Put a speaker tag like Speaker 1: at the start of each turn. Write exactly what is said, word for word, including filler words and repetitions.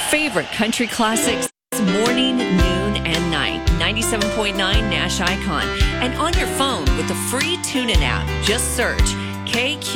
Speaker 1: favorite country classics morning, noon, and night. ninety-seven point nine Nash Icon. And on your phone with the free TuneIn app, just search K Q